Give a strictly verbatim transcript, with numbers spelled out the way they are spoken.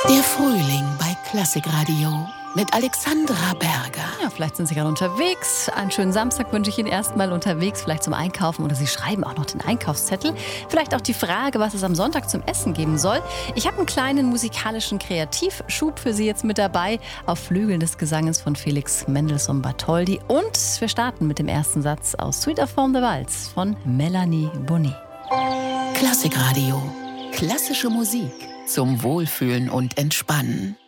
Der Frühling bei Klassikradio mit Alexandra Berger. Ja, vielleicht sind Sie gerade unterwegs. Einen schönen Samstag wünsche ich Ihnen erstmal unterwegs, vielleicht zum Einkaufen oder Sie schreiben auch noch den Einkaufszettel. Vielleicht auch die Frage, was es am Sonntag zum Essen geben soll. Ich habe einen kleinen musikalischen Kreativschub für Sie jetzt mit dabei auf Flügeln des Gesanges von Felix Mendelssohn Bartholdy. Und wir starten mit dem ersten Satz aus Suite of Forme de Valse von Melanie Bonnet. Klassikradio. Klassische Musik zum Wohlfühlen und Entspannen.